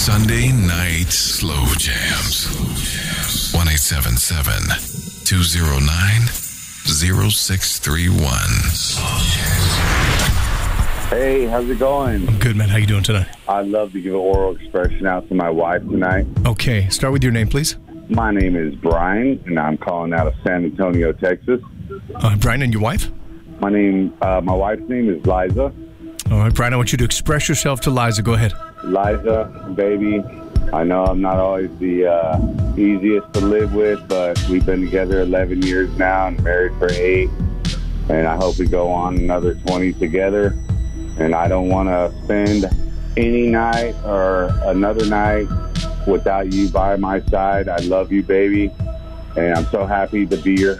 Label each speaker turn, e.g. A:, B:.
A: Sunday night slow jams. 1-877-209-0631.
B: Hey, how's it going?
C: I'm good, man. How you doing tonight?
B: I'd love to give an oral expression out to my wife tonight.
C: Okay. Start with your name, please.
B: My name is Brian, and I'm calling out of San Antonio, Texas.
C: Brian, and your wife?
B: My wife's name is Liza.
C: All right, Brian, I want you to express yourself to Liza. Go ahead.
B: Liza, baby, I know I'm not always the easiest to live with, but we've been together 11 years now and married for 8. And I hope we go on another 20 together. And I don't want to spend any night or another night without you by my side. I love you, baby. And I'm so happy to be your